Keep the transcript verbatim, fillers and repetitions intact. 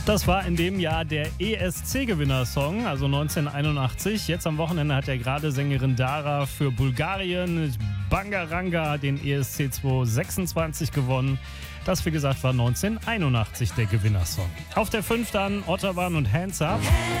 Das war in dem Jahr der E S C-Gewinnersong, also neunzehnhunderteinundachtzig. Jetzt am Wochenende hat ja gerade Sängerin Dara für Bulgarien Bangaranga den E S C zweihundertsechsundzwanzig gewonnen. Das, wie gesagt, war neunzehnhunderteinundachtzig der Gewinnersong. Auf der fünf dann Otterwan und Hands Up.